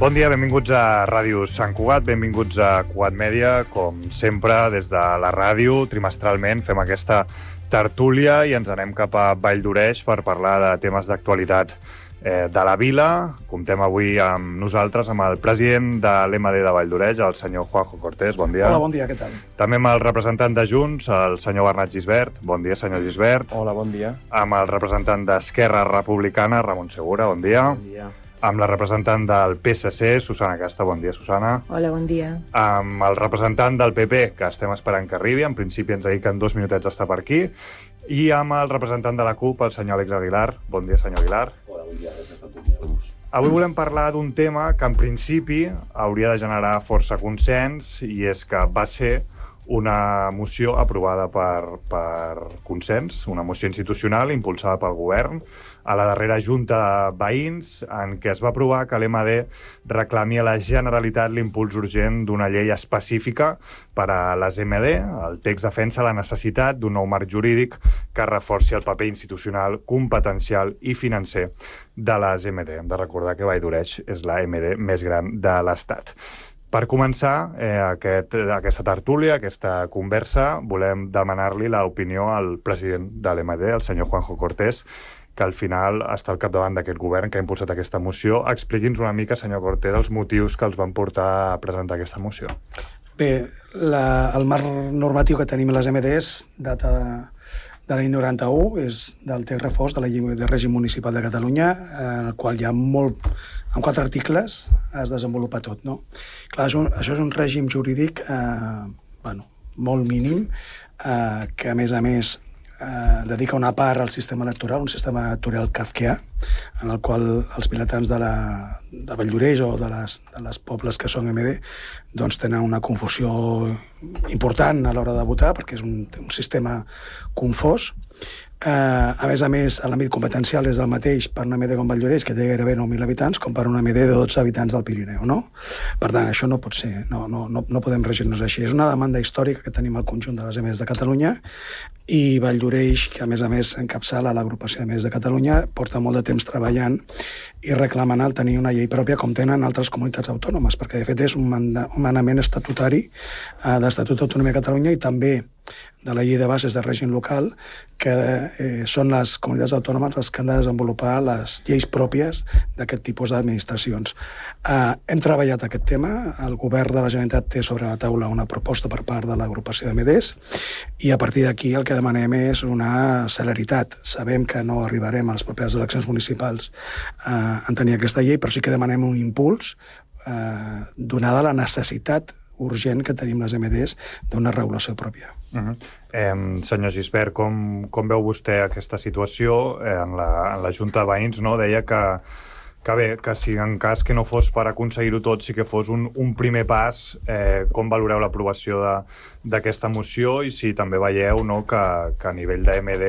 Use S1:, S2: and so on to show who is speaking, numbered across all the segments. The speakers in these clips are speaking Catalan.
S1: Bon dia, benvinguts a Ràdio Sant Cugat, benvinguts a Cugat Mèdia. Com sempre, des de la ràdio, trimestralment, fem aquesta tertúlia i ens anem cap a Valldoreix per parlar de temes d'actualitat de la vila. Comptem avui amb nosaltres, amb el president de l'EMD de Valldoreix, el senyor Juanjo Cortés. Bon dia.
S2: Hola, bon dia, què tal?
S1: També amb el representant de Junts, el senyor Bernat Gisbert. Bon dia, senyor Gisbert.
S3: Hola, bon dia.
S1: Amb el representant d'Esquerra Republicana, Ramon Segura. Bon dia.
S3: Bon dia.
S1: Amb la representant del PSC, Susana Casta. Bon dia, Susana.
S4: Hola, bon dia.
S1: Amb el representant del PP, que estem esperant que arribi. En principi ens ha dit que en 2 minutets està per aquí. I amb el representant de la CUP, el senyor Àlex Aguilar. Bon dia, senyor Aguilar.
S5: Hola, bon dia.
S1: Avui volem parlar d'un tema que en principi hauria de generar força consens, i és que va ser una moció aprovada per consens, una moció institucional impulsada pel govern a la darrera junta de veïns, en què es va aprovar que l'EMD reclami a la Generalitat l'impuls urgent d'una llei específica per a les EMD. El text defensa la necessitat d'un nou marc jurídic que reforci el paper institucional, competencial i financer de les EMD. Hem de recordar que Valldoreix és la EMD més gran de l'Estat. Per començar aquesta tertúlia, aquesta conversa, volem demanar-li l'opinió al president de l'EMD, el senyor Juanjo Cortés, que al final està al capdavant d'aquest govern que ha impulsat aquesta moció. Expliqui'ns una mica, senyor Cortés, els motius que els van portar a presentar aquesta moció.
S2: Bé, el marc normatiu que tenim a les EMDs data de l'any 91, és del text reforç de la llei de règim municipal de Catalunya, en el qual hi ha en 4 articles es desenvolupa tot, no? Clar, això és un règim jurídic molt mínim, que a més dedica una part al sistema electoral, un sistema electoral kafkià, en el qual els vilatans de Valldoreix o de les pobles que són EMD doncs tenen una confusió important a l'hora de votar, perquè és un sistema confós. A més, l'àmbit competencial és el mateix per una EMD com Valldoreix, que té gairebé 9.000 habitants, com per una EMD de 12 habitants del Pirineu, no? Per tant, això no pot ser, no podem regir-nos així. És una demanda històrica que tenim al conjunt de les EMDs de Catalunya, i Valldoreix, que a més encapçala l'agrupació d'EMDs de Catalunya, porta molt de temps treballant i reclamant el tenir una llei pròpia com tenen altres comunitats autònomes, perquè de fet és un manament estatutari de l'Estatut d'Autonomia de Catalunya i també de la llei de bases de règim local, que són les comunitats autònomes les que han de desenvolupar les lleis pròpies d'aquest tipus d'administracions. Hem treballat aquest tema, el govern de la Generalitat té sobre la taula una proposta per part de l'agrupació d'EMDs, i a partir d'aquí el que demanem és una celeritat. Sabem que no arribarem a les properes eleccions municipals en tenir aquesta llei, però sí que demanem un impuls donada la necessitat urgent que tenim les EMDs d'una regulació pròpia.
S1: Senyor Gisbert, com veu vostè aquesta situació en la Junta de Veïns? Deia que si en cas que no fos per aconseguir-ho tot, sí que fos un primer pas. Com valoreu l'aprovació d'aquesta moció, i si també veieu que a nivell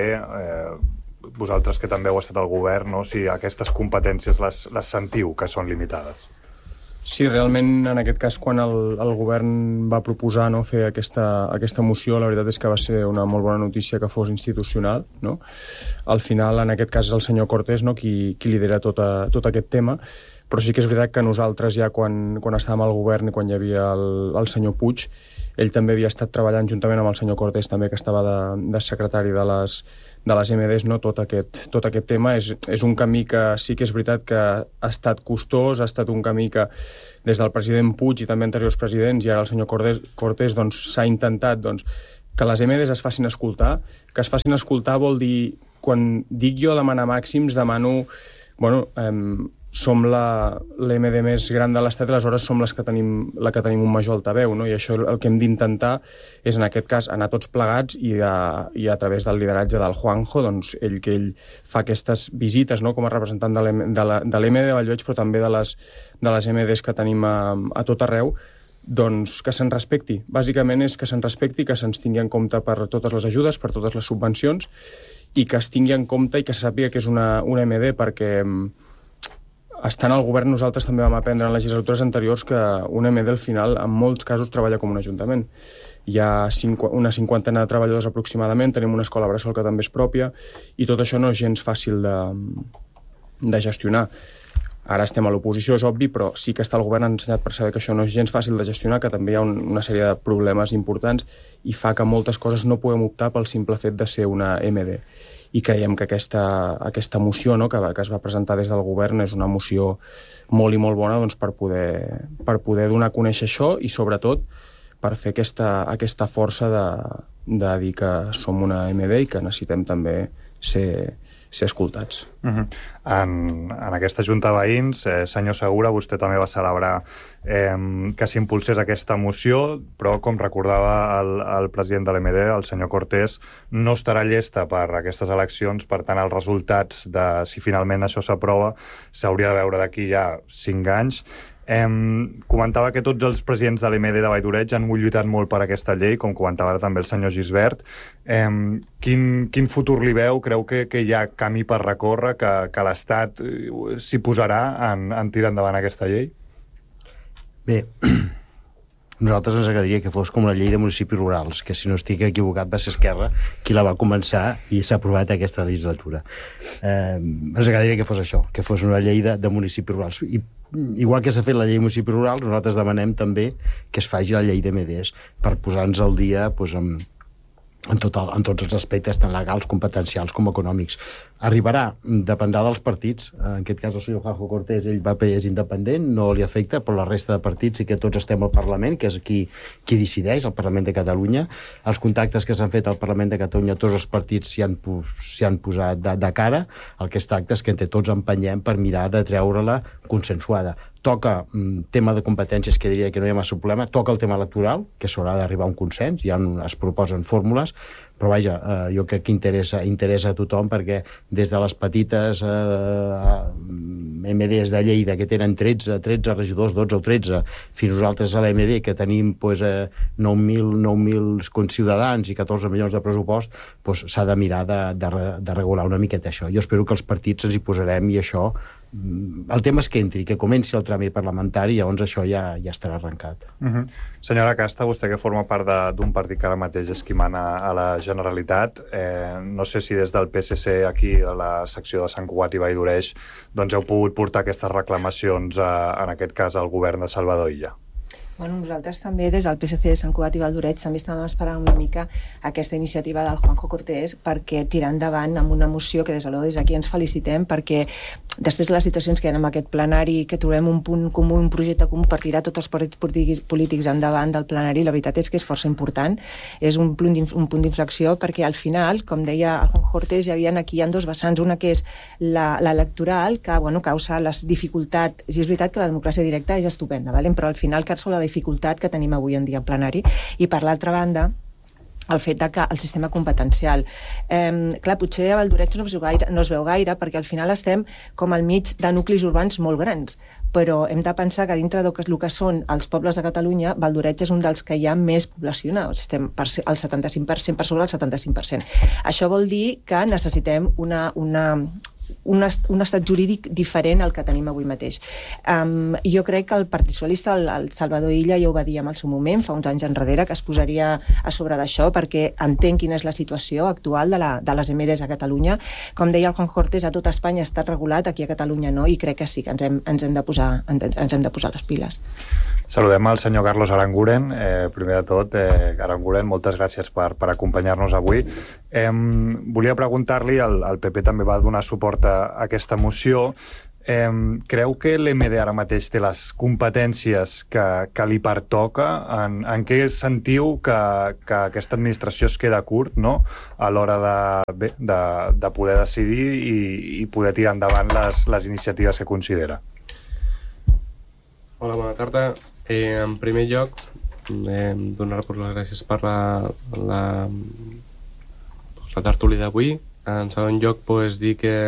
S1: d'EMD, vosaltres que també heu estat al govern, si aquestes competències les sentiu que són limitades?
S3: Sí, realment, en aquest cas, quan el govern va proposar fer aquesta moció, la veritat és que va ser una molt bona notícia que fos institucional. Al final, en aquest cas, és el senyor Cortés qui lidera tot aquest tema, però sí que és veritat que nosaltres ja quan estàvem al govern i quan hi havia el senyor Puig, ell també havia estat treballant juntament amb el senyor Cortés, també, que estava de secretari de les EMDs, tot aquest tema. És un camí que sí que és veritat que ha estat costós, ha estat un camí que des del president Puig i també anteriors presidents, i ara el senyor Cortés s'ha intentat que les EMDs es facin escoltar. Que es facin escoltar vol dir, quan dic jo demanar màxims, demano... som l'EMD més gran de l'Estat, aleshores som la que tenim un major altaveu, i això el que hem d'intentar és, en aquest cas, anar tots plegats i a través del lideratge del Juanjo, ell fa aquestes visites com a representant de l'EMD de Valldoreix, però també de les EMDs que tenim a tot arreu, que se'n respecti. Bàsicament és que se'n respecti, que se'ns tingui en compte per totes les ajudes, per totes les subvencions, i que es tingui en compte i que se sàpiga que és una EMD, perquè estant al govern nosaltres també vam aprendre en legislatures anteriors que una EMD al final en molts casos treballa com un ajuntament. Hi ha una 50ena de treballadors aproximadament, tenim una escola bressol que també és pròpia, i tot això no és gens fàcil de gestionar. Ara estem a l'oposició, és obvi, però sí que està el govern ensenyat per saber que això no és gens fàcil de gestionar, que també hi ha una sèrie de problemes importants i fa que moltes coses no puguem optar pel simple fet de ser una MD. I creiem que aquesta moció, no, que es va presentar des del govern és una moció molt i molt bona, doncs, per poder donar a conèixer això i, sobretot, per fer aquesta força de dir que som una MD i que necessitem també ser escoltats.
S1: En aquesta Junta de Veïns, senyor Segura, vostè també va celebrar que s'impulsés aquesta moció, però, com recordava el president de l'MD, el senyor Cortés, no estarà llesta per aquestes eleccions, per tant, els resultats de si finalment això s'aprova s'hauria de veure d'aquí ja 5 anys. Comentava que tots els presidents de l'MD de Vall-d'Oreig han lluitat molt per aquesta llei, com comentava també el senyor Gisbert. Quin futur li veu? Creu que hi ha camí per recórrer, que l'Estat s'hi posarà en tirar endavant aquesta llei?
S4: Bé, nosaltres ens agradaria que fos com la llei de municipis rurals, que, si no estic equivocat, va ser Esquerra qui la va començar i s'ha aprovat aquesta legislatura. Ens agradaria que fos això, que fos una llei de municipis rurals. I igual que s'ha fet la llei de municipis rurals, nosaltres demanem també que es faci la llei de MDs per posar-nos al dia en tots els aspectes, tant legals, competencials com econòmics. Arribarà, dependrà dels partits. En aquest cas el senyor Juanjo Cortés, ell és independent, no li afecta, però la resta de partits sí que tots estem al Parlament, que és qui decideix, el Parlament de Catalunya. Els contactes que s'han fet al Parlament de Catalunya, tots els partits s'hi han posat de cara. El que es tracta és que entre tots empenyem per mirar de treure-la consensuada. Toca tema de competències, que diria que no hi ha massa problema, toca el tema electoral, que s'haurà d'arribar a un consens, ja es proposen fórmules, però vaja, jo crec que interessa a tothom, perquè des de les petites MDs de Lleida, que tenen 13 regidors, 12 o 13, fins nosaltres a l'MD, que tenim 9.000 conciutadans i 14 milions de pressupost, s'ha de mirar de regular una miqueta això. Jo espero que els partits ens hi posarem i això, el tema és que entri, que comenci el tràmit parlamentari, llavors això ja estarà arrencat.
S1: Senyora Casta, vostè que forma part d'un partit que ara mateix és qui mana a la Generalitat, no sé si des del PSC aquí a la secció de Sant Cugat i Vall-d'Oreig doncs heu pogut portar aquestes reclamacions en aquest cas al govern de Salvador Illa.
S5: Bueno, nosaltres també des del PSC de Sant Cugat i Vall-d'Oreig també estàvem esperant una mica aquesta iniciativa del Juanjo Cortés perquè tirar endavant amb una moció que des d'aquí ens felicitem, perquè després de les situacions que hi ha en aquest plenari, que trobem un punt comú, un projecte comú per tirar tots els partits polítics endavant del plenari, la veritat és que és força important, és un punt d'inflexió, perquè al final, com deia el Juanjo Cortés, aquí hi ha dos vessants, una que és l'electoral, que causa les dificultats, i és veritat que la democràcia directa és estupenda, però al final causa la dificultat que tenim avui en dia en plenari, i per l'altra banda el fet que el sistema competencial. Clar, potser a Vall-d'Oreig no es veu gaire, perquè al final estem com al mig de nuclis urbans molt grans, però hem de pensar que dintre del que són els pobles de Catalunya, Vall-d'Oreig és un dels que hi ha més població, estem al 75%, per sobre del 75%. Això vol dir que necessitem un estat jurídic diferent al que tenim avui mateix. Jo crec que el Partit Socialista, el Salvador Illa, ja ho va dir en el seu moment, fa uns anys enrere, que es posaria a sobre d'això perquè entén quina és la situació actual de les MDs a Catalunya. Com deia el Juan Cortés, a tot Espanya ha estat regulat, aquí a Catalunya no, i crec que sí que ens hem de posar les piles.
S1: Saludem al senyor Carlos Aranguren. Primer de tot, Aranguren, moltes gràcies per acompanyar-nos avui. Volia preguntar-li, el PP també va donar suport a aquesta moció. Creu que l'MD ara mateix té les competències que li pertoca? En què sentiu que aquesta administració es queda curt, no?, a l'hora de poder decidir i poder tirar endavant les iniciatives que considera?
S6: Hola, bona tarda. En primer lloc, donar-vos les gràcies per la tertúlia d'avui. En segon lloc, dir que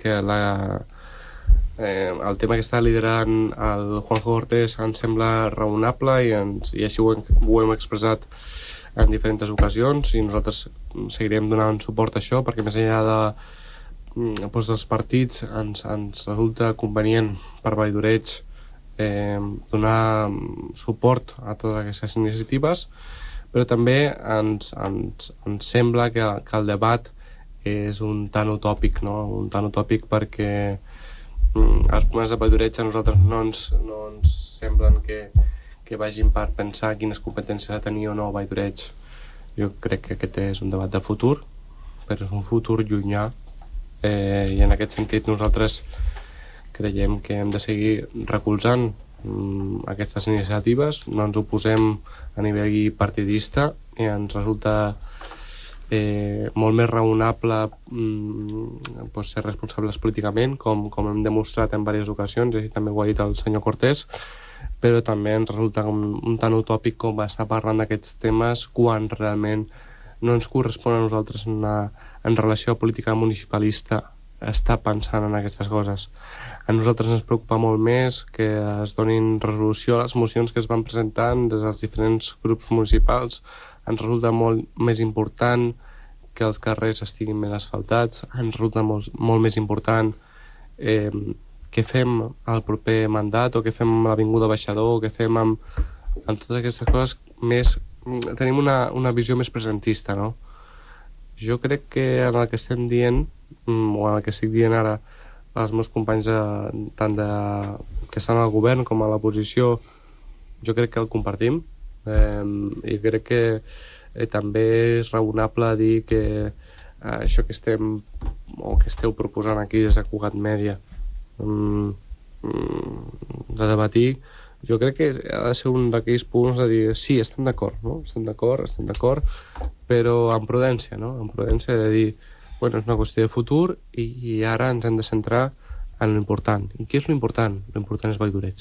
S6: el tema que està liderant el Juanjo Cortés ens sembla raonable i així ho hem expressat en diferents ocasions, i nosaltres seguirem donant suport a això, perquè més enllà dels partits ens resulta convenient per Vall-d'Oreig donar suport a totes aquestes iniciatives, però també ens sembla que el debat és un tant utòpic, no? Un tant utòpic perquè els problemes de Valldoreig a nosaltres no ens semblen que vagin per pensar quines competències ha de tenir o no Valldoreig. Jo crec que aquest és un debat de futur, però és un futur llunyà, i en aquest sentit nosaltres creiem que hem de seguir recolzant aquestes iniciatives, no ens oposem a nivell partidista i ens resulta molt més raonable ser responsables políticament, com hem demostrat en diverses ocasions, i també ho ha dit el senyor Cortés, però també ens resulta un tant utòpic com estar parlant d'aquests temes quan realment no ens correspon a nosaltres en relació a política municipalista estar pensant en aquestes coses. A nosaltres ens preocupa molt més que es donin resolució a les mocions que es van presentant des dels diferents grups municipals. Ens resulta molt més important que els carrers estiguin ben asfaltats, ens resulta molt més important què fem al proper mandat, o què fem amb l'Avinguda Baixador, o què fem amb totes aquestes coses més... Tenim una visió més presentista, no? Jo crec que en el que estem dient, o en el que estic dient ara, els meus companys tant que estan al govern com a l'oposició, jo crec que el compartim, i crec que també és raonable dir que això que estem o que esteu proposant aquí des de Cugat Mèdia de debatir, jo crec que ha de ser un d'aquells punts de dir sí, estem d'acord, no? Estem d'acord, però amb prudència, no? Amb prudència de dir, bueno, és una qüestió de futur i ara ens hem de centrar en l'important. I què és l'important? L'important és Valldoreig.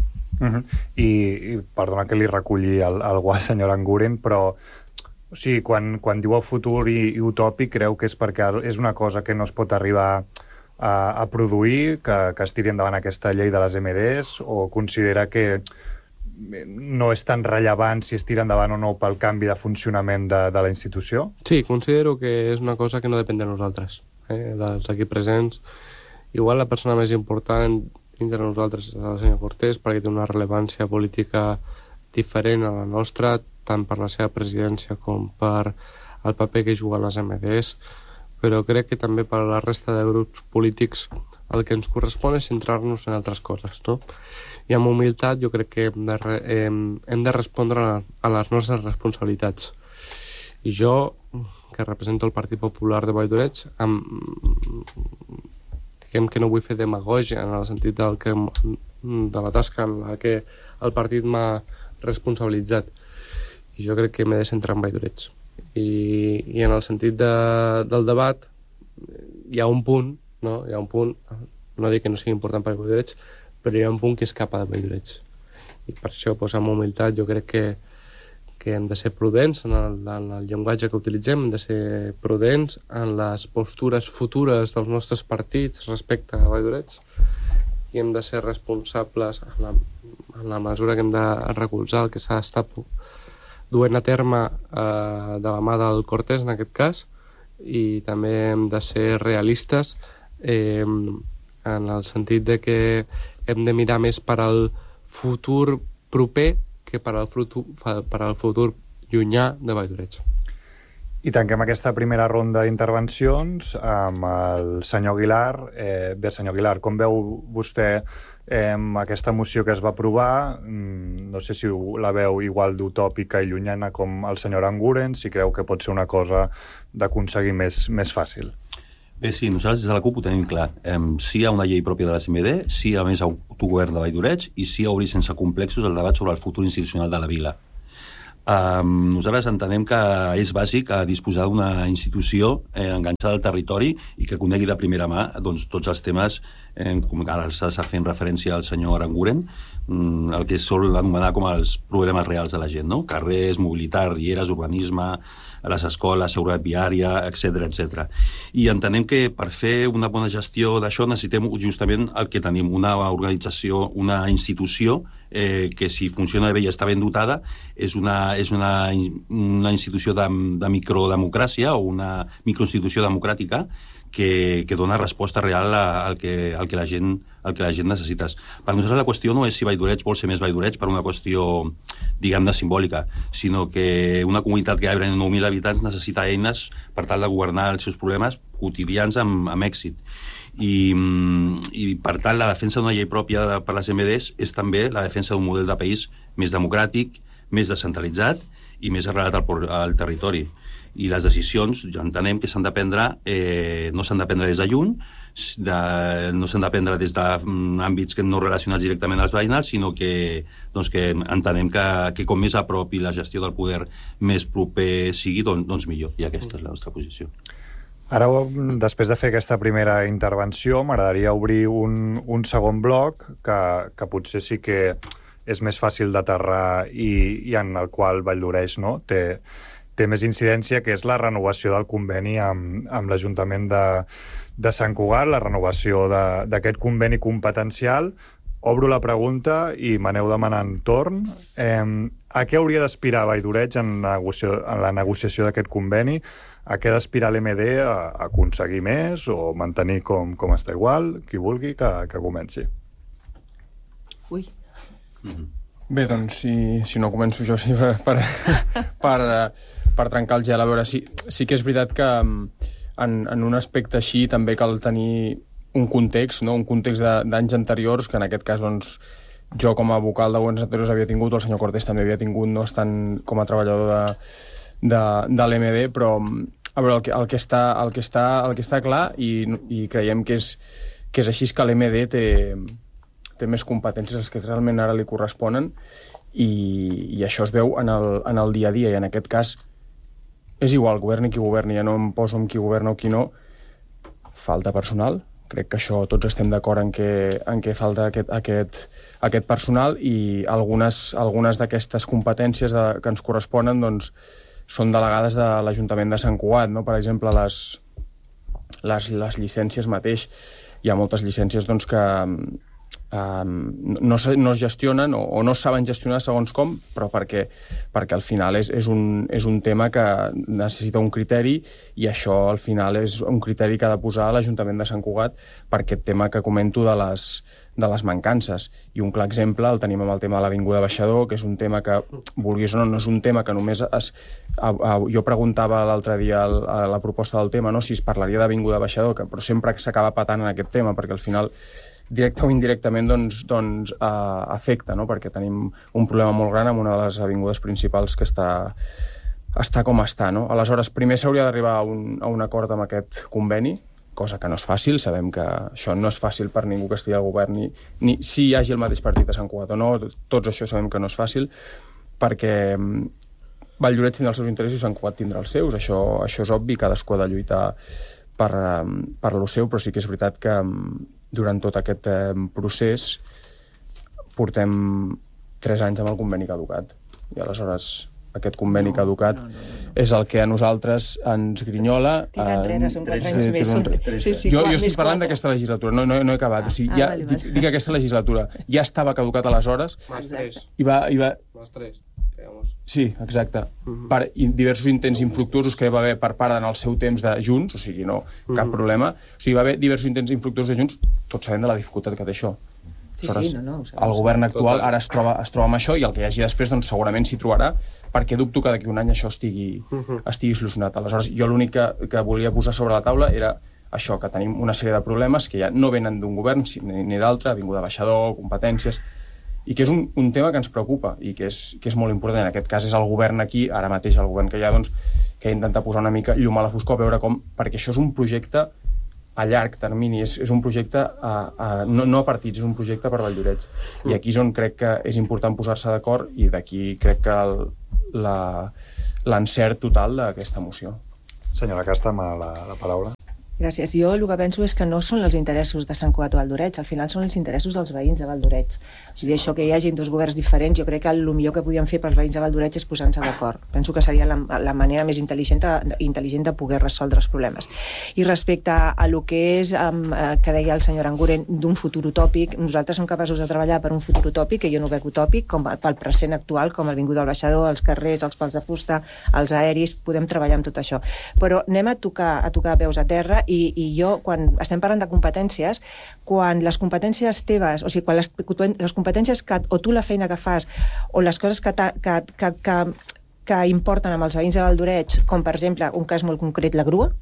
S1: I perdona que li reculli el guà, senyor Anguren, però o sigui, quan diu el futur i utòpic, creu que és perquè és una cosa que no es pot arribar a produir, que es tiri endavant aquesta llei de les MDs, o considera que no és tan rellevant si es tira endavant o no pel canvi de funcionament de la institució?
S6: Sí, considero que és una cosa que no depèn de nosaltres, dels aquí presents. Igual la persona més important entre nosaltres és el senyor Cortés, perquè té una rellevància política diferent a la nostra, tant per la seva presidència com per el paper que juguen les MDs, però crec que també per a la resta de grups polítics el que ens correspon és centrar-nos en altres coses, no? I amb humilitat jo crec que hem de respondre a les nostres responsabilitats. I jo, que represento el Partit Popular de Valldoreig, diguem que no vull fer demagògia en el sentit de la tasca en la que el partit m'ha responsabilitzat. I jo crec que m'he de centrar en Valldoreig. I en el sentit del debat hi ha un punt, no? Hi ha un punt, no dic que no sigui important per Valldoreig, però hi ha un punt que escapa de Valldoreig. I per això, amb humilitat, jo crec que hem de ser prudents en el llenguatge que utilitzem, hem de ser prudents en les postures futures dels nostres partits respecte a Valldoreig, i hem de ser responsables en la mesura que hem de recolzar el que s'ha estat duent a terme de la mà del Cortés, en aquest cas, i també hem de ser realistes en el sentit de que hem de mirar més per al futur proper que per al futur llunyà de Valldoreig.
S1: I tanquem aquesta primera ronda d'intervencions amb el senyor Aguilar. Bé, senyor Aguilar, com veu vostè aquesta moció que es va aprovar? No sé si la veu igual d'utòpica i llunyana com el senyor Anguren, si creu que pot ser una cosa d'aconseguir més fàcil.
S7: Bé, sí, nosaltres des de la CUP ho tenim clar. Sí hi ha una llei pròpia de les MD, sí a més autogovern de Valldoreig i sí a obrir sense complexos el debat sobre el futur institucional de la vila. Nosaltres entenem que és bàsic disposar d'una institució enganxada al territori i que conegui de primera mà tots els temes, com ara s'ha fent referència al senyor Aranguren, el que es sol anomenar com els problemes reals de la gent, no? Carrers, mobilitat, rieres, urbanisme, les escoles, seguretat viària, etc. I entenem que per fer una bona gestió d'això necessitem justament el que tenim, una organització, una institució que si funciona bé i està ben dotada és una institució de microdemocràcia o una microinstitució democràtica que dona resposta real al que la gent necessita. Per nosaltres la qüestió no és si Valldoreig vol ser més Valldoreig per una qüestió, diguem-ne, simbòlica, sinó que una comunitat que ha de 9.000 habitants necessita eines per tal de governar els seus problemes quotidians amb èxit. I per tant la defensa d'una llei pròpia per les MDs és també la defensa d'un model de país més democràtic, més descentralitzat i més arrelat al territori. I les decisions, ja entenem que s'han de prendre, no s'han de prendre des de lluny, no s'han de prendre des d'àmbits que no relacionats directament als veïnals, sinó que entenem que com més a prop i la gestió del poder més proper sigui, doncs millor. I aquesta és la nostra posició.
S1: Ara, després de fer aquesta primera intervenció, m'agradaria obrir un segon bloc que potser sí que és més fàcil d'aterrar i en el qual Valldoreix té més incidència, que és la renovació del conveni amb l'Ajuntament de Sant Cugat, la renovació d'aquest conveni competencial. Obro la pregunta i m'aneu demanant torn. A què hauria d'aspirar Valldoreix en la negociació d'aquest conveni? A què d'aspirar l'MD? A aconseguir més o mantenir com està igual? Qui vulgui que comenci.
S5: Ui.
S3: Bé, doncs, si no començo jo, sí, per trencar el gel. A veure, sí que és veritat que en un aspecte així també cal tenir un context, no? Un context d'anys anteriors, que en aquest cas, doncs, jo com a vocal de governs anteriors havia tingut, el senyor Cortés també havia tingut, no estant com a treballador de l'MD, però a veure, el que està clar i creiem que és així, que l'MD té més competències les que realment ara li corresponen i això es veu en el dia a dia, i en aquest cas és igual, governi qui governi, ja no em poso amb qui governa o qui no. Falta personal, crec que això tots estem d'acord en què falta aquest personal, i algunes d'aquestes competències que ens corresponen doncs són delegades de l'Ajuntament de Sant Cugat, no? Per exemple, les llicències mateix. Hi ha moltes llicències doncs, que no es gestionen o no saben gestionar segons com, però perquè al final és un tema que necessita un criteri, i això al final és un criteri que ha de posar l'Ajuntament de Sant Cugat per aquest tema que comento de les mancances. I un clar exemple el tenim amb el tema de l'Avinguda Baixador, que és un tema que, vulguis o no és un tema que només jo preguntava l'altre dia a la proposta del tema, no, si es parlaria d'Avinguda Baixador, però sempre s'acaba patant en aquest tema, perquè al final directe o indirectament afecta, no? Perquè tenim un problema molt gran amb una de les avingudes principals que està com està, no? Aleshores, primer s'hauria d'arribar a un acord amb aquest conveni, cosa que no és fàcil. Sabem que això no és fàcil per ningú que estigui al govern, ni si hi hagi el mateix partit a Sant Cugat o no, tots això sabem que no és fàcil, perquè Valldoreix tindrà els seus interessos i Sant Cugat tindrà els seus, això és obvi, cadascú ha de lluitar per lo seu, però sí que és veritat que durant tot aquest procés portem 3 anys amb el conveni caducat, i aleshores aquest conveni caducat és el que a nosaltres ens grinyola.
S5: Tira enrere, són 4 anys més.
S3: Jo estic parlant d'aquesta legislatura, no he acabat. O sigui, dic que aquesta legislatura ja estava caducat aleshores.
S6: Más 3.
S3: Más
S6: 3.
S3: Sí, exacte. Per diversos intents infructuosos que va haver per part en el seu temps de Junts, o sigui, no, cap problema. O sigui, va haver diversos intents infructuosos de Junts, tots sabem de la dificultat que té això. El govern actual ara es troba amb això, i el que hi hagi després doncs, segurament s'hi trobarà, perquè dubto que d'aquí un any això estigui solucionat. Aleshores, jo l'únic que volia posar sobre la taula era això, que tenim una sèrie de problemes que ja no venen d'un govern ni d'altre, Avinguda Baixador, competències, i que és un tema que ens preocupa i que és molt important. En aquest cas és el govern aquí, ara mateix el govern que hi ha, doncs, que intenta posar una mica llum a la foscor, a veure com, perquè això és un projecte a llarg termini, és un projecte no a partits, és un projecte per Valldoreix. I aquí és on crec que és important posar-se d'acord, i d'aquí crec que l'encert total d'aquesta moció.
S1: Senyora Casta, la paraula.
S5: Gràcies. Jo el que penso és que no són els interessos de Sant Cugat o Valldoreix, al final són els interessos dels veïns de Valldoreix. O sigui, això que hi hagin 2 governs diferents, jo crec que el millor que podíem fer pels veïns de Valldoreix és posar-nos d'acord. Penso que seria la manera més intel·ligent de poder resoldre els problemes. I respecte a lo que és, que deia el senyor Anguren, d'un futur utòpic, nosaltres som capaços de treballar per un futur utòpic, que jo no ho veig utòpic, com pel present actual, com l'Avinguda del Baixador, els carrers, els pals de fusta, els aeris, podem treballar amb tot això. Però anem a tocar peus a terra, i jo, quan estem parlant de competències, quan les competències teves, o sigui, quan les competències o tu la feina que fas, o les coses que importen amb els veïns de Valldoreix, com per exemple, un cas molt concret, la grua,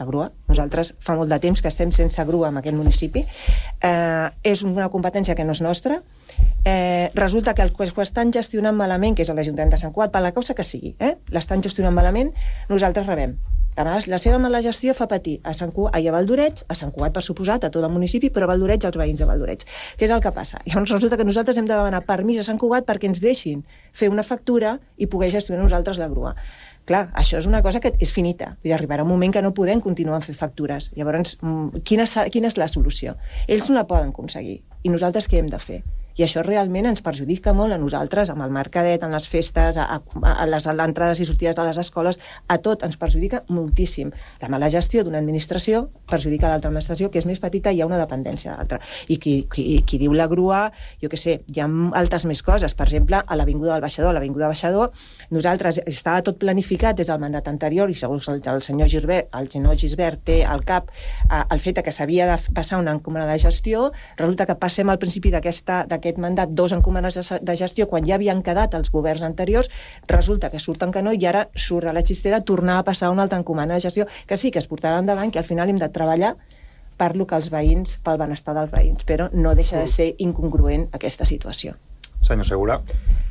S5: la grua. Nosaltres fa molt de temps que estem sense grua en aquest municipi. És una competència que no és nostra. Resulta que el que ho estan gestionant malament, que és l'Ajuntament de Sant Cugat, per la causa que sigui, l'estan gestionant malament, nosaltres rebem. La seva mala gestió fa patir a Valdoreig, a Sant Cugat per suposat, a tot el municipi, però a Valdoreig als veïns de Valdoreig. Què és el que passa? Llavors resulta que nosaltres hem de demanar permís a Sant Cugat perquè ens deixin fer una factura i poder gestionar nosaltres la grua. Clar, això és una cosa que és finita. I arribarà un moment que no podem continuar fent factures. Llavors, quina és la solució? Ells no la poden aconseguir. I nosaltres què hem de fer? I això realment ens perjudica molt a nosaltres, amb el mercadet, en les festes, a les entrades i sortides de les escoles, a tot ens perjudica moltíssim. La mala gestió d'una administració perjudica l'altra administració, que és més petita i hi ha una dependència d'altra. I qui diu la grua, jo què sé, hi ha altres més coses. Per exemple, a l'Avinguda del Baixador. A l'Avinguda del Baixador, nosaltres estava tot planificat des del mandat anterior i segons el senyor Gisbert té al cap el fet que s'havia de passar una encomanda de gestió, resulta que passem al principi d'aquest mandat 2 encomanes de gestió quan ja havien quedat els governs anteriors, resulta que surten que no i ara surt a la xistera tornar a passar una altra encomanda de gestió que sí que es portarà endavant, que al final hem de treballar per lo que els veïns, pel benestar dels veïns, però no deixa de ser incongruent aquesta situació.
S1: Senyor Segura.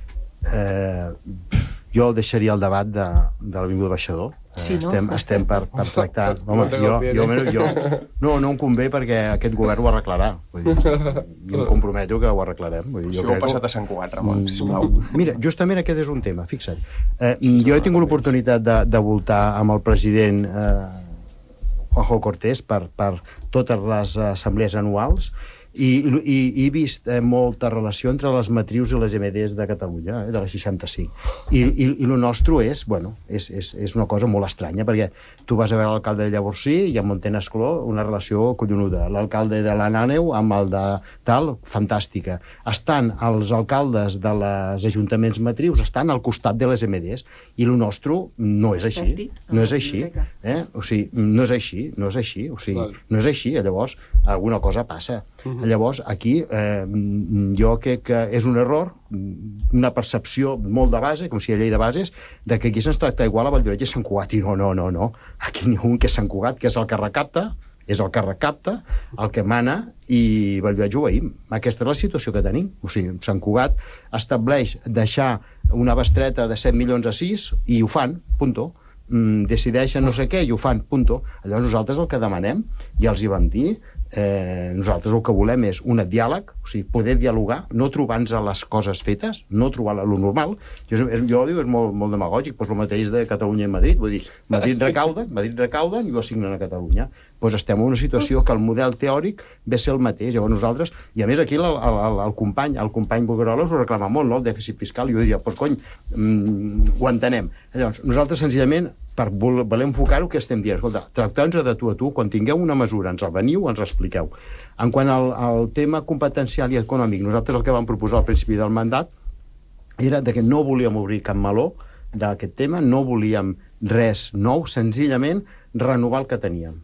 S4: Jo deixaria el debat de l'Avinguda Baixador.
S5: Sí, no?
S4: Estem per tractar... Home, no em convé perquè aquest govern ho arreglarà. Vull dir, i em comprometo que ho arreglarem. Vull dir,
S3: si ho heu passat a Sant Cugat, Ramon, sisplau.
S4: Mira, justament aquest és un tema, fixa't. Jo he tingut l'oportunitat de voltar amb el president Juanjo Cortés per totes les assemblees anuals i he vist molta relació entre les matrius i les MDs de Catalunya, de les 65. I el nostre és una cosa molt estranya, perquè tu vas a veure l'alcalde de Llavorsí i amb Montenascló una relació collonuda. L'alcalde de l'Anàneu amb el de tal, fantàstica. Estan els alcaldes de les ajuntaments matrius, estan al costat de les MDs, i el nostre no és així. No és així. O sigui, no és així. O sigui, no és així. Llavors, alguna cosa passa. Llavors, aquí jo crec que és un error, una percepció molt de base, com si hi ha llei de bases, de que aquí se'ns tracta igual a Valldoreix i Sant Cugat. I no. Aquí n'hi ha un que és Sant Cugat, que és el que recapta, el que mana, i Valldoreix ho veïm. Aquesta és la situació que tenim. O sigui, Sant Cugat estableix deixar una bestreta de 7 milions a 6 i ho fan, punto. Decideixen no sé què i ho fan, punto. Llavors nosaltres el que demanem, ja els hi vam dir, nosaltres el que volem és un diàleg, o sigui, poder dialogar, no trobar-nos les coses fetes, no trobar lo normal. Jo dic, és molt demagògic, doncs el mateix de Catalunya i Madrid, vull dir, Madrid recauden i ho assignen a Catalunya. Doncs estem en una situació que el model teòric ve a ser el mateix. Llavors nosaltres, i a més aquí el company Bogueroles ho reclama molt, no? El dèficit fiscal, i jo diria, doncs cony, ho entenem. Llavors, nosaltres senzillament, per voler enfocar-ho, que estem dient, escolta, tracteu-nos de tu a tu, quan tingueu una mesura, ens el veniu, ens l'expliqueu. En quant al tema competencial i econòmic, nosaltres el que vam proposar al principi del mandat era que no volíem obrir cap meló d'aquest tema, no volíem res nou, senzillament renovar el que teníem.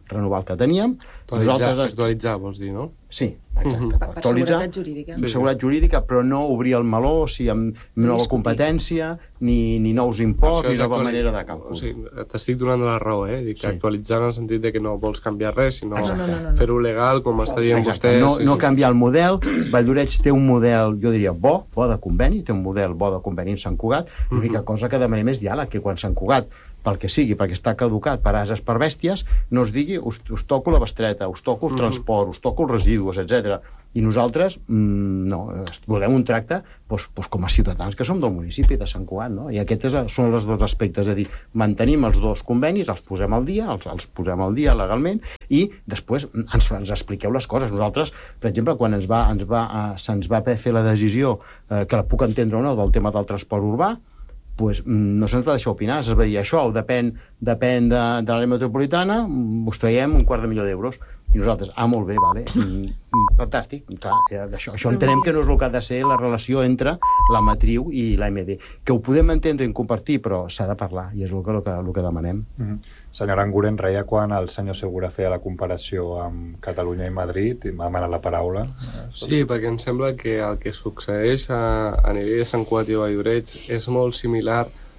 S6: Actualitzar, vols dir, no?
S4: Sí, exacte.
S5: Per seguretat jurídica.
S4: Seguretat jurídica, però no obrir el meló, o sigui, amb nova competència, ni nous imposts, ni nova manera de càlcul.
S6: O sigui, t'estic donant la raó, Dic que actualitzar en el sentit de que no vols canviar res, sinó fer-ho legal, com està dient vostè.
S4: No canviar el model. Valldoreix té un model, jo diria, bo de conveni, té un model bo de conveni en Sant Cugat. L'única cosa que demanem és diàleg, que quan Sant Cugat, pel que sigui, perquè està caducat per ases per bèsties, no es digui us toco la bestreta, us toco el transport, us toco els residus, etc. I nosaltres no, volem un tracte com a ciutadans que som del municipi de Sant Cugat, no? I aquests són els dos aspectes, és a dir, mantenim els dos convenis, els posem al dia, legalment, i després ens expliqueu les coses. Nosaltres, per exemple, quan se'ns va fer la decisió, que la puc entendre o no, del tema del transport urbà, no se'ns va deixar opinar, es va dir això depèn de l'àrea metropolitana, us traiem $250.000 d'euros. I nosaltres, molt bé, vale, fantàstic, clar, això entenem que no és el que ha de ser la relació entre la matriu i l'AMD, que ho podem entendre i compartir, però s'ha de parlar, i és el que demanem.
S1: Senyora Anguren, reia quan el senyor Segura feia la comparació amb Catalunya i Madrid, i m'ha demanat la paraula.
S6: Sí, perquè em sembla que el que succeeix a nivell de Sant Cugat i Valldoreix és molt similar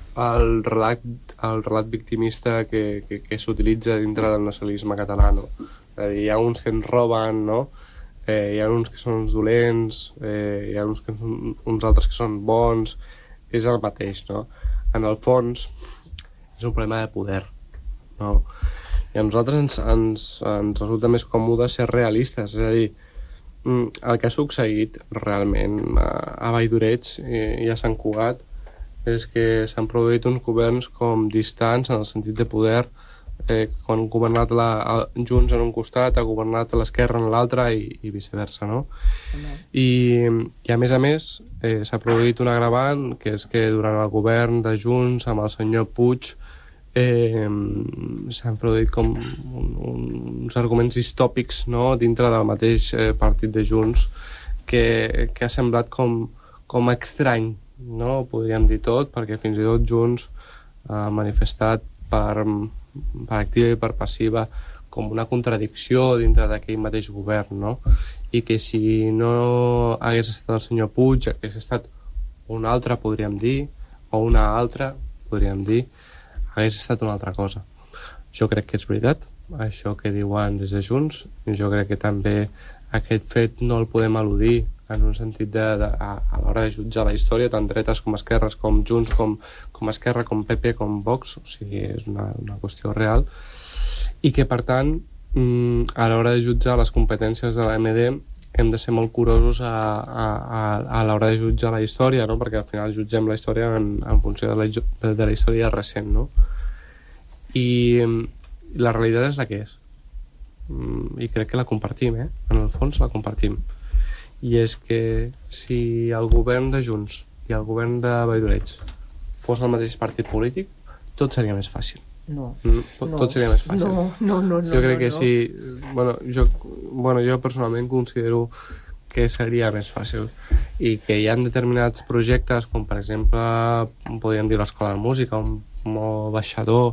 S6: el relat victimista que s'utilitza dintre del nacionalisme català, no? És a dir, hi ha uns que ens roben, no? Hi ha uns que són uns dolents, hi ha uns altres que són bons, és el mateix, no? En el fons és un problema de poder, no? I a nosaltres ens resulta més còmode ser realistes, és a dir, el que ha succeït realment a Vall d'Oreig i a Sant Cugat és que s'han produït uns governs com distants en el sentit de poder, quan han governat Junts en un costat, ha governat l'Esquerra en l'altre i viceversa, no? I a més s'ha produït un agravant, que és que durant el govern de Junts amb el senyor Puig s'han produït com uns arguments distòpics, no?, dintre del mateix partit de Junts que ha semblat com estrany, no?, podríem dir tot, perquè fins i tot Junts ha manifestat per activa i per passiva com una contradicció dintre d'aquell mateix govern, no?, i que si no hagués estat el senyor Puig, hagués estat un altre, podríem dir, o una altra, podríem dir, hagués estat una altra cosa. Jo crec que és veritat, això que diuen des de Junts, i jo crec que també aquest fet no el podem eludir en un sentit a l'hora de jutjar la història, tant dretes com esquerres, com Junts, com Esquerra, com PP, com Vox, o sigui, és una qüestió real, i que, per tant, a l'hora de jutjar les competències de l'AMD hem de ser molt curosos a l'hora de jutjar la història, no?, perquè al final jutgem la història en funció de la història recent, no? I la realitat és la que és. I crec que la compartim, en el fons la compartim. I és que si el govern de Junts i el govern de Vall d'Oreig fos el mateix partit polític, tot seria més fàcil.
S5: No.
S6: Tot seria més fàcil.
S5: No.
S6: Jo crec que sí. Jo personalment considero que seria més fàcil i que hi ha determinats projectes, com per exemple podríem dir l'Escola de Música o Baixador,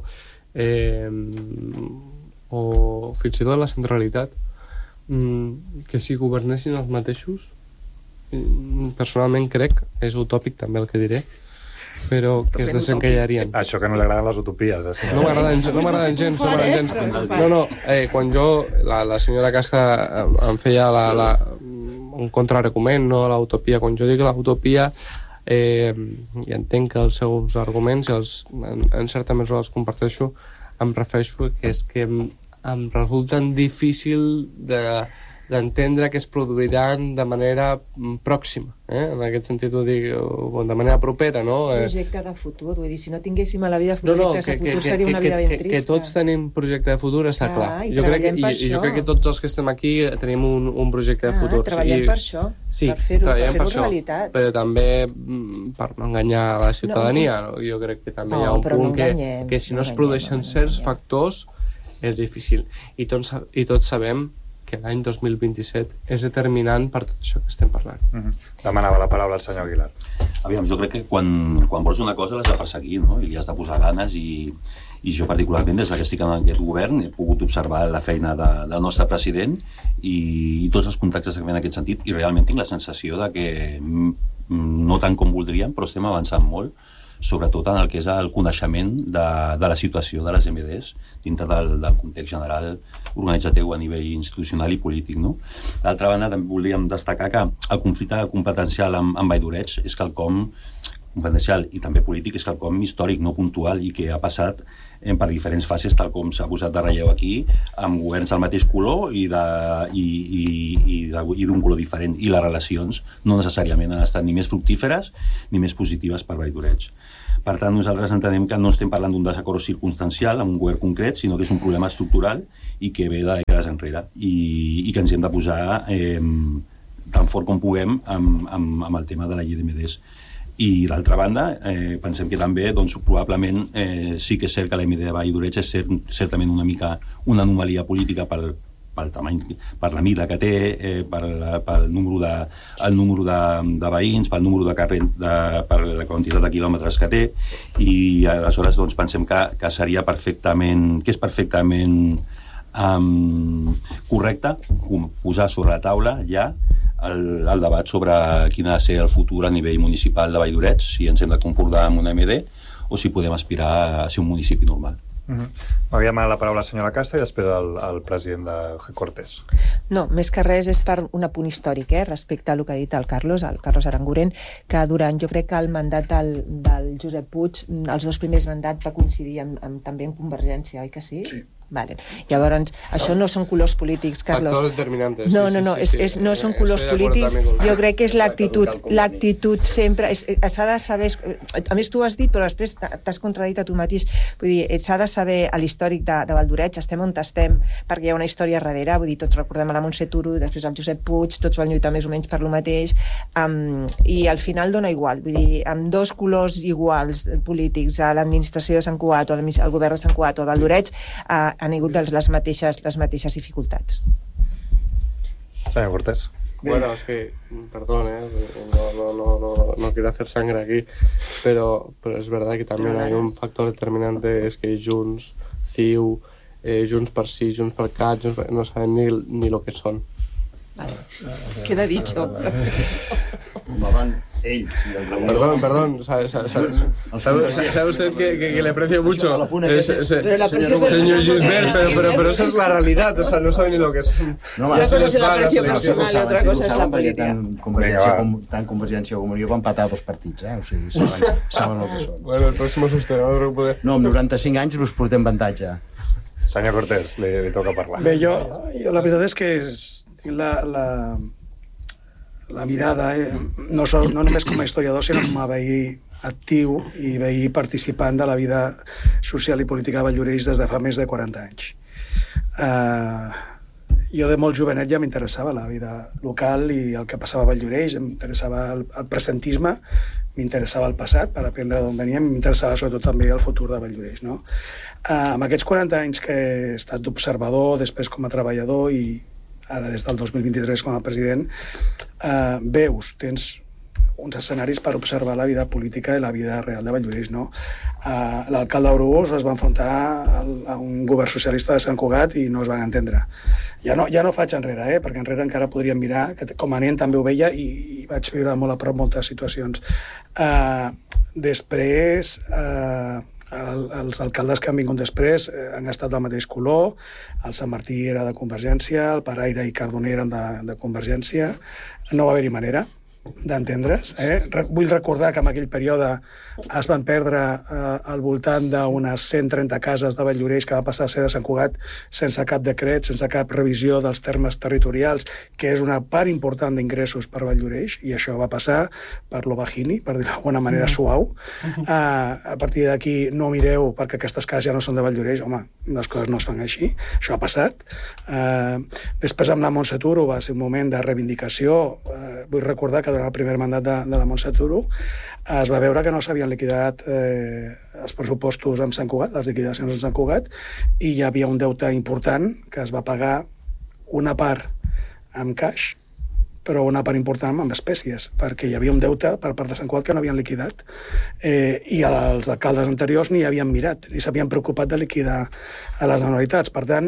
S6: o fins i tot la Centralitat, que si governessin els mateixos, personalment crec, és utòpic també el que diré, però que es desencallarien.
S1: Això que no li agraden les utopies.
S6: No m'agraden gens. Quan la senyora Casta em feia un contraargument, no, a l'utopia, quan jo dic l'utopia, i entenc que els seus arguments, en certa mesura els comparteixo, em refereixo que és que em resulten difícil d'entendre que es produiran de manera pròxima, en aquest sentit ho dic, de manera propera, no?
S5: Projecte de futur, vull dir, si no tinguéssim a la vida projectes de futur seria una vida ben trista.
S6: Que tots tenim projecte de futur està clar.
S5: I jo crec
S6: que tots els que estem aquí tenim un projecte de futur.
S5: Treballem per això, per fer-ho realitat.
S6: Però també per no enganyar la ciutadania, jo crec que també hi ha un punt que si no es produeixen certs factors és difícil. I tots sabem que l'any 2027 és determinant per tot això que estem parlant.
S1: Demanava la paraula al senyor Aguilar.
S7: Aviam, jo crec que quan vols una cosa l'has de perseguir, no? I li has de posar ganes i jo particularment des que estic en aquest govern he pogut observar la feina del nostre president i tots els contactes que fem en aquest sentit i realment tinc la sensació de que no tant com voldríem però estem avançant molt, sobretot en el que és el coneixement de la situació de les MDs dintre del context general organitzatiu a nivell institucional i polític, no? D'altra banda, també voldríem destacar que el conflicte competencial amb Vall d'Oreig és quelcom competencial i també polític, és quelcom històric, no puntual, i que ha passat per diferents fases, tal com s'ha posat de relleu aquí, amb governs del mateix color i d'un color diferent. I les relacions no necessàriament han estat ni més fructíferes ni més positives per Vall d'Oreig. Per tant, nosaltres entenem que no estem parlant d'un desacord circumstancial amb un govern concret, sinó que és un problema estructural i que ve de dècades enrere i que ens hem de posar tan fort com puguem amb el tema de la llei d'MDs. I d'altra banda, pensem que també probablement sí que és cert que la MD de Vall d'Oreig és certament una mica una anomalia política pel tamany, per la mida que té, pel número de veïns, pel número de carrer, per la quantitat de quilòmetres que té, i aleshores pensem que seria perfectament, que és perfectament correcte posar sobre la taula ja el debat sobre quin ha de ser el futur a nivell municipal de Vall d'Oreig, si ens hem de comportar amb una MD o si podem aspirar a ser un municipi normal.
S1: M'havia demanat la paraula la senyora Casta i després el president de Cortés.
S5: No, més que res és per un apunt històric, respecte a el que ha dit el Carlos Aranguren, que durant, jo crec que el mandat del Josep Puig, els 2 primers mandats va coincidir també amb Convergència, oi que sí? Sí. Vale. Llavors, això no són colors polítics, Carlos.
S6: Factors determinantes.
S5: No, no són colors polítics. Jo crec que és l'actitud sempre. S'ha de saber... A més, tu ho has dit, però després t'has contradit a tu mateix. Vull dir, s'ha de saber l'històric de Valldoreix, estem on estem, perquè hi ha una història darrere. Vull dir, tots recordem a la Montse Turo, després el Josep Puig, tots van lluitar més o menys per lo mateix, i al final dona igual. Vull dir, amb 2 colors iguals polítics, a l'administració de Sant Cugat o al govern de Sant Cugat o a Valldoreix, han hagut les mateixes dificultats.
S1: Senyor Cortés.
S6: Bueno, es que, perdón, no quiero hacer sangre aquí, pero es verdad que también hay un factor determinante, es que Junts, CiU, Junts per Sí, Junts per Cat, no saben ni lo que son.
S5: Vale. Queda dicho.
S6: Perdón. ¿Sabe usted que le aprecio mucho? Señor Gisbert, pero eso es la realidad, o sea, no sabe ni lo que es.
S5: Una cosa es el aprecio personal y otra cosa es la política.
S4: Tant Convergència com Unió van empatar 2 partits, o sigui, saben el que són.
S6: Bueno, el próximo es usted,
S4: no, amb 95 anys us portem avantatge.
S1: Senyor Cortés, li toca parlar.
S2: Bé, jo la veritat és que la mirada, no només com a historiador, sinó com a veí actiu i veí participant de la vida social i política de Valldoreix des de fa més de 40 anys. Jo de molt jovenet ja m'interessava la vida local i el que passava a Valldoreix, m'interessava el presentisme, m'interessava el passat per aprendre d'on veníem, m'interessava sobretot també el futur de Valldoreix. No? Amb aquests 40 anys que he estat d'observador, després com a treballador i ara des del 2023 com a president, tens uns escenaris per observar la vida política i la vida real de Valldoreix. No? L'alcalde Aurós es va enfrontar a un govern socialista de Sant Cugat i no es van entendre. Ja no faig enrere, perquè enrere encara podríem mirar, que com a nen també ho veia i vaig viure molt a prop moltes situacions. Després, els alcaldes que han vingut després han estat del mateix color, el Sant Martí era de Convergència, el Paraire i Cardoner eren de Convergència, no va haver-hi manera d'entendre's. Vull recordar que en aquell període es van perdre al voltant d'unes 130 cases de Valldoreix que va passar a ser de Sant Cugat sense cap decret, sense cap revisió dels termes territorials, que és una part important d'ingressos per Valldoreix, i això va passar per lo bajini, per dir d'alguna manera suau. A partir d'aquí no mireu perquè aquestes cases ja no són de Valldoreix, home, les coses no es fan així, això ha passat. Després amb la Montse Turo va ser un moment de reivindicació. Vull recordar que durant el primer mandat de la Montse Turo es va veure que no s'havien liquidat els pressupostos amb Sant Cugat, les liquidacions amb Sant Cugat, i hi havia un deute important que es va pagar una part amb cash, però una part important amb espècies, perquè hi havia un deute per part de Sant Cugat que no havien liquidat, i els alcaldes anteriors ni havien mirat, ni s'havien preocupat de liquidar a les anualitats. Per tant,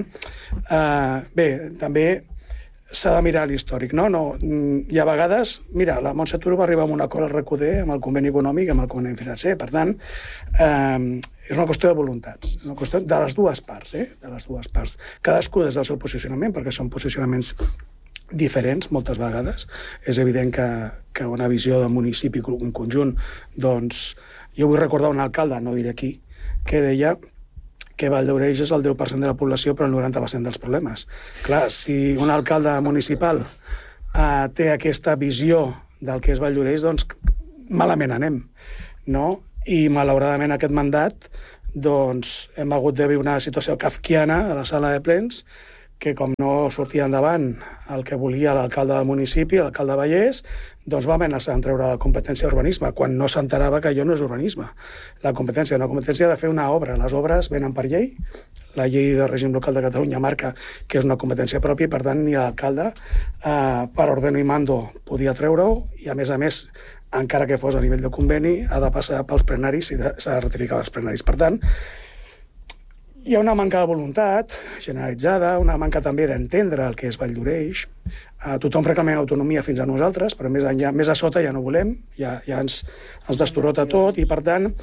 S2: també s'ha de mirar l'històric, no? I a vegades, mira, la Montse Turo va arribar a un acord al RQD amb el conveni econòmic, amb el conveni financer, per tant, és una qüestió de voluntats, una qüestió de les dues parts, de les dues parts. Cadascú des del seu posicionament, perquè són posicionaments diferents moltes vegades. És evident que una visió del municipi en conjunt, doncs, jo vull recordar un alcalde, no diré qui, que deia que Valldoreix és el 10% de la població però el 90% dels problemes. Clar, si un alcalde municipal té aquesta visió del que és Valldoreix, doncs malament anem, no? I malauradament aquest mandat doncs hem hagut de viure una situació kafkiana a la sala de plens, que com no sortia endavant el que volia l'alcalde del municipi, l'alcalde Vallès, doncs va amenaçar en treure la competència d'urbanisme, quan no s'enterava que allò no és urbanisme. La competència de fer una obra. Les obres venen per llei, la llei de règim local de Catalunya marca que és una competència pròpia, i per tant ni l'alcalde per ordeno i mando podia treure-ho, i a més, encara que fos a nivell de conveni, ha de passar pels plenaris i s'ha de ratificar els plenaris. Per tant, hi ha una manca de voluntat generalitzada, una manca també d'entendre el que és Valldoreix. Tothom reclama autonomia fins a nosaltres, però més a sota ja no volem, ja ens destorrota tot, i per tant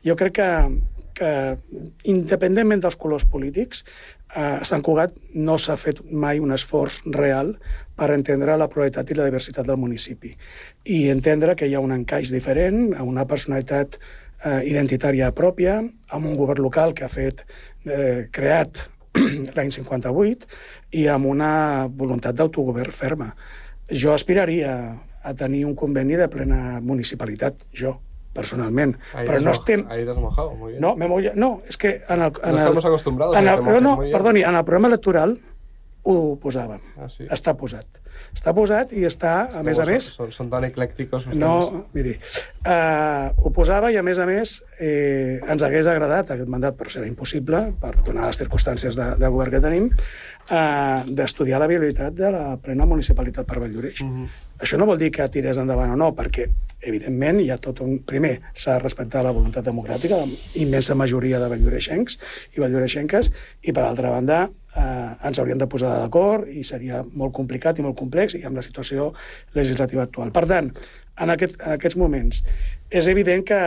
S2: Jo crec que independentment dels colors polítics, a Sant Cugat no s'ha fet mai un esforç real per entendre la pluralitat i la diversitat del municipi i entendre que hi ha un encaix diferent, una personalitat identitària pròpia, amb un govern local que ha creat l'any 58 i amb una voluntat d'autogovern ferma. Jo aspiraria a tenir un conveni de plena municipalitat, jo, personalment. Però no estem...
S6: Ahí te has mojado, muy bien.
S2: No, me molla... No, és que... No
S6: estamos acostumbrados a que te mojes muy bien.
S2: Perdoni, en el programa electoral ho posàvem.
S6: Ah, sí?
S2: Està posat. Està posat i està, a més a més...
S6: Són tan eclècticos.
S2: No, miri, ho posava i a més ens hagués agradat aquest mandat, però serà impossible, per donar les circumstàncies de govern que tenim, d'estudiar la viabilitat de la plena municipalitat per Valldoreix. Això no vol dir que tirés endavant o no, perquè, evidentment, hi ha tot un... Primer, s'ha de respectar la voluntat democràtica, la immensa majoria de valldoreixencs i valldoreixenques, i, per altra banda, ens hauríem de posar d'acord i seria molt complicat i molt complex i amb la situació legislativa actual. Per tant, en aquests moments, és evident que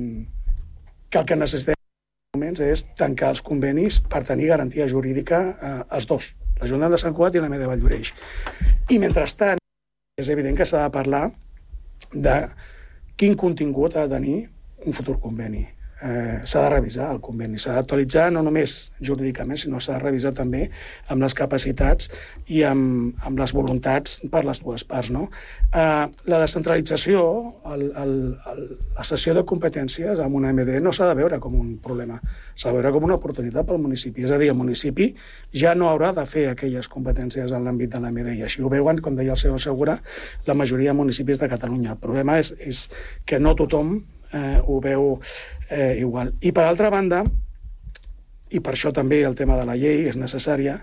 S2: el que necessitem en aquests moments és tancar els convenis per tenir garantia jurídica als dos, l'Ajuntament de Sant Cugat i la de Valldoreix. I, mentrestant, és evident que s'ha de parlar de quin contingut ha de tenir un futur conveni. S'ha de revisar el conveni, s'ha d'actualitzar no només jurídicament, sinó s'ha de revisar també amb les capacitats i amb les voluntats per les dues parts. No? La descentralització, la cessió de competències amb una MD no s'ha de veure com un problema, s'ha de veure com una oportunitat pel municipi. És a dir, el municipi ja no haurà de fer aquelles competències en l'àmbit de l'AMD, i així ho veuen, com deia el senyor Segura, la majoria de municipis de Catalunya. El problema és que no tothom ho veu igual. I per altra banda, i per això també el tema de la llei és necessària,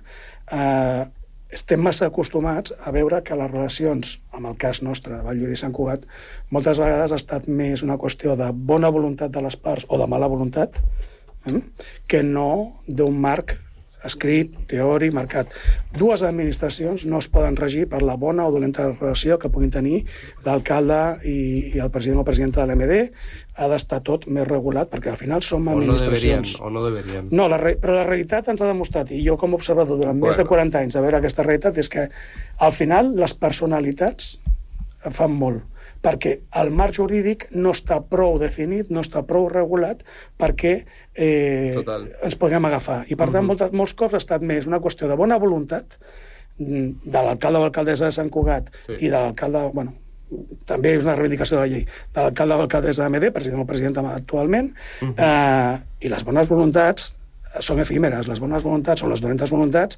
S2: estem massa acostumats a veure que les relacions, amb el cas nostre de Valldoreix i Sant Cugat, moltes vegades ha estat més una qüestió de bona voluntat de les parts o de mala voluntat, que no d'un marc escrit, teòric, marcat. Dues administracions no es poden regir per la bona o dolenta relació que puguin tenir l'alcalde i el president o presidenta de l'MD. Ha d'estar tot més regulat, perquè al final som administracions.
S6: O no deberien.
S2: No, però la realitat ens ha demostrat, i jo com a observador durant més de 40 anys a veure aquesta realitat, és que al final les personalitats fan molt, perquè el marc jurídic no està prou definit, no està prou regulat perquè ens puguem agafar. I per tant, molts cops ha estat més una qüestió de bona voluntat de l'alcalde o alcaldessa de Sant Cugat i de l'alcalde, bueno, també és una reivindicació de la llei, de l'alcalde o alcaldessa de MD, president o presidenta actualment, i les bones voluntats són efímeres. Les bones voluntats o les dolentes voluntats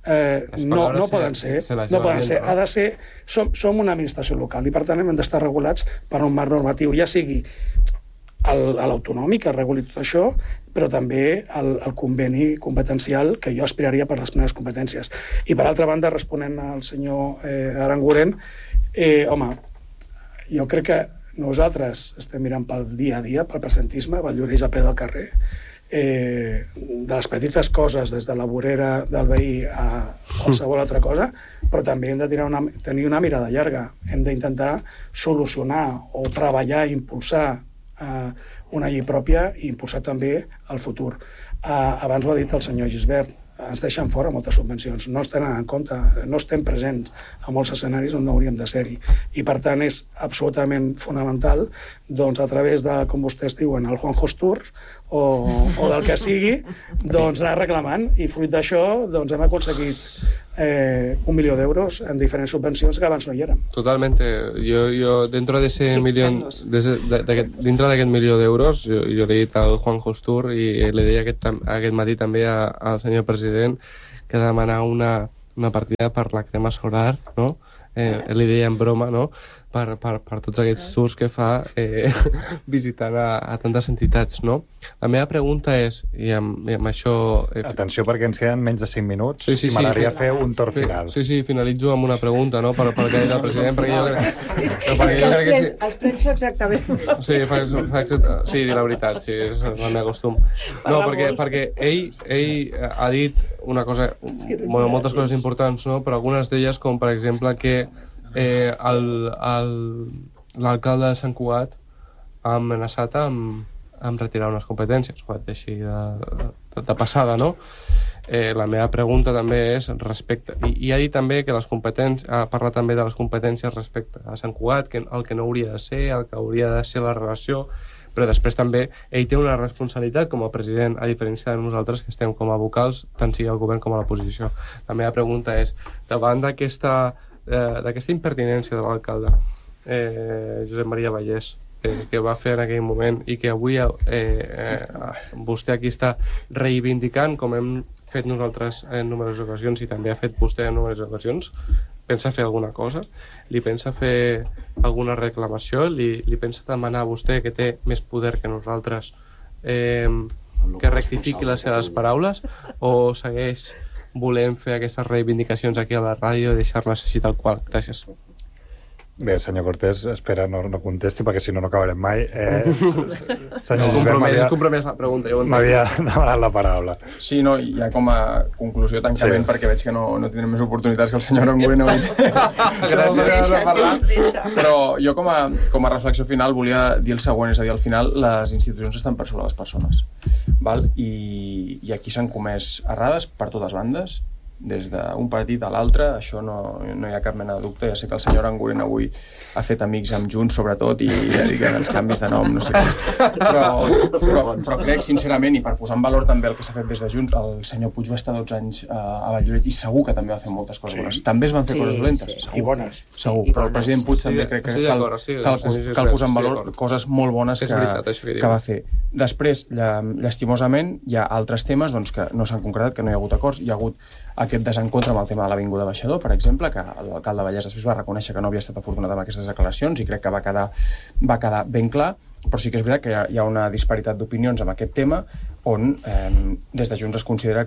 S2: no poden ser. No poden ser. Ha de ser... Som una administració local i, per tant, hem d'estar regulats per un marc normatiu, ja sigui l'autonòmic, que reguli tot això, però també el conveni competencial que jo aspiraria per les plenes competències. I, per altra banda, responent al senyor Aranguren, home, jo crec que nosaltres estem mirant pel dia a dia, pel presentisme, Valldoreix a peu del carrer, de les petites coses, des de la vorera del veí a qualsevol altra cosa, però també hem de tenir una mirada llarga. Hem d'intentar solucionar o treballar i impulsar una llei pròpia i impulsar també el futur. Abans ho ha dit el senyor Gisbert, ens deixen fora moltes subvencions, no es tenen en compte, no estem presents a molts escenaris on no hauríem de ser-hi. I, per tant, és absolutament fonamental, doncs, a través de, com vostès diuen, el Juanjo's Tours o del que sigui, doncs, anar reclamant. I, fruit d'això, doncs, hem aconseguit 1 milió d'euros en diferents subvencions que abans no hi eren.
S6: Totalmente. Yo dentro de ese millón, dentro d'aquest milió d'euros, jo l'he dit al Juanjo's Tour i li deia aquest matí també al senyor president que demanar una partida per la crema solar, no? Li deia en broma, no? Per tots aquests tours que fa visitant a tantes entitats, no? La meva pregunta és, i amb això...
S1: Atenció, perquè ens queden menys de 5 minuts i m'agradaria fer un torn final.
S6: Sí, finalitzo amb una pregunta, no? Per que deia el president, perquè jo
S5: crec que... Els plens fa exactament...
S6: Sí, la veritat, sí, és el meu costum. No, perquè ell ha dit una cosa, moltes coses importants, no? Però algunes d'elles, com per exemple que l'alcalde de Sant Cugat ha amenaçat amb em retirar unes competències, ho vaig dir així de passada, no? La meva pregunta també és respecte... I ha dit també que les competències... Ha parlat també de les competències respecte a Sant Cugat, que el que no hauria de ser, el que hauria de ser la relació, però després també ell té una responsabilitat com a president, a diferència de nosaltres que estem com a vocals, tant sigui el govern com a l'oposició. La meva pregunta és, davant d'aquesta impertinència de l'alcalde Josep Maria Vallès, que va fer en aquell moment i que avui vostè aquí està reivindicant, com hem fet nosaltres en numeroses ocasions i també ha fet vostè en numeroses ocasions, pensa fer alguna cosa? Li pensa fer alguna reclamació? Li pensa demanar a vostè, que té més poder que nosaltres, que rectifiqui les seves paraules, o segueix volent fer aquestes reivindicacions aquí a la ràdio i deixar-les així tal qual? Gràcies.
S1: Bé, senyor Cortés, espera, no contesti, perquè si no, no acabarem mai.
S6: És compromès la pregunta, ja ho entenc.
S1: M'havia demanat la paraula.
S3: Sí, no, ja com a conclusió, tancament, perquè veig que no tindrem més oportunitats que el senyor Anguren avui. Gràcies. Però jo com a reflexió final volia dir el següent, és a dir, al final les institucions estan per sobre les persones, val? I aquí s'han comès errades per totes bandes, des d'un partit a l'altre, això no hi ha cap mena de dubte. Ja sé que el senyor Anguren avui ha fet amics amb Junts, sobretot, i ja dic que els canvis de nom, no sé què. Però crec, sincerament, i per posar en valor també el que s'ha fet des de Junts, el senyor Puig va estar 12 anys a Valldoreix i segur que també va fer moltes coses bones. També es van fer coses dolentes,
S2: i bones.
S3: Segur, però el president Puig també crec que cal posar en valor coses molt bones que va fer. Després, llastimosament, hi ha altres temes que no s'han concretat, que no hi ha hagut acords. Hi ha hagut aquest desencontre amb el tema de l'Avinguda Baixador, per exemple, que l'alcalde Vallès després va reconèixer que no havia estat afortunat amb aquestes declaracions i crec que va quedar ben clar, però sí que és veritat que hi ha una disparitat d'opinions amb aquest tema on des de Junts es considera